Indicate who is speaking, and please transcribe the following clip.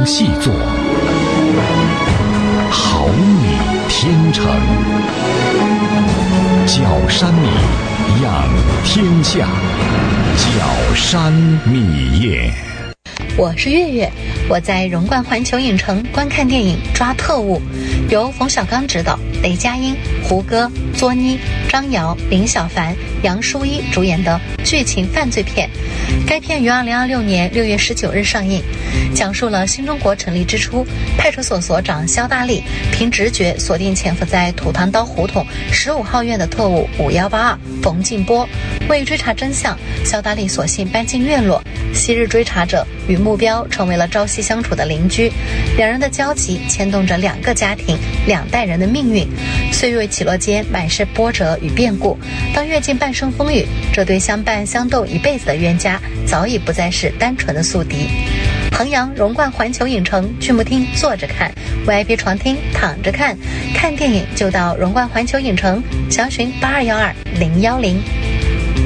Speaker 1: 生细作，好米天成。角山米养天下，角山米业。
Speaker 2: 我是月月，我在荣冠环球影城观看电影《抓特务》，由冯小刚执导，雷佳音、胡歌、作妮、张瑶、林小凡、杨舒一主演的剧情犯罪片。该片于2026年6月19日上映，讲述了新中国成立之初，派出所所长肖大力凭直觉锁定潜伏在土堂刀胡同15号院的特务5182冯静波。为追查真相，肖大力索性搬进院落，昔日追查者与目标成为了朝夕相处的邻居，两人的交集牵动着2个家庭2代人的命运。岁月起落间满是波折与变故，当阅尽半生风雨，这对相伴相斗一辈子的冤家早已不再是单纯的宿敌。衡阳荣冠环球影城剧目厅坐着看， VIP 床厅躺着看，看电影就到荣冠环球影城，详询8212-010。